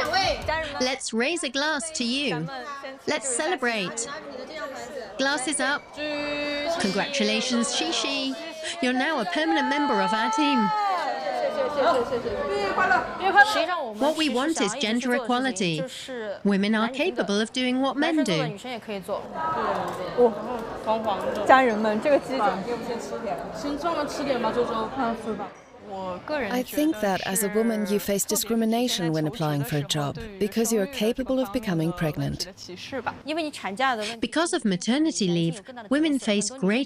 Let's raise a glass to you. Let's celebrate. Glasses up. Congratulations, Shishi. You're now a permanent member of our team. What we want is gender equality. Women are capable of doing what men do. 家人们，这个鸡爪。 先专门吃点吧，周周。 是的。 I think that as a woman you face discrimination when applying for a job because you are capable of becoming pregnant. Because of maternity leave, women face greater